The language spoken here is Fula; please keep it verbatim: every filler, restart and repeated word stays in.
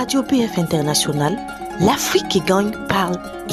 Radio P F International, l'Afrique qui gagne parle